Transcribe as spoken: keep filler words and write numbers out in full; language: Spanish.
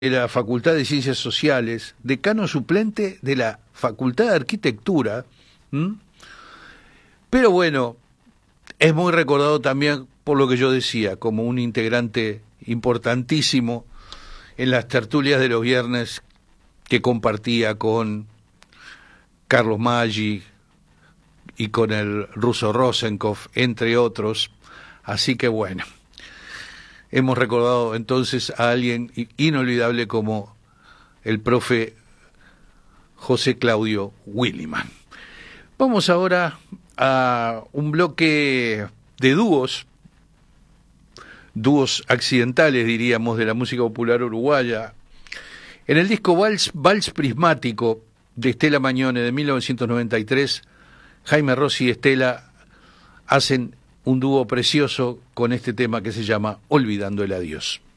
de la Facultad de Ciencias Sociales, decano suplente de la Facultad de Arquitectura, ¿m? Pero bueno, es muy recordado también por lo que yo decía, como un integrante importantísimo en las tertulias de los viernes que compartía con Carlos Maggi y con el ruso Rosenkopf, entre otros. Así que bueno, hemos recordado entonces a alguien inolvidable como el profe José Claudio Williman. Vamos ahora a un bloque de dúos, dúos accidentales, diríamos, de la música popular uruguaya. En el disco Vals, Vals Prismático de Estela Mañone de mil novecientos noventa y tres, Jaime Rossi y Estela hacen un dúo precioso con este tema que se llama Olvidando el Adiós.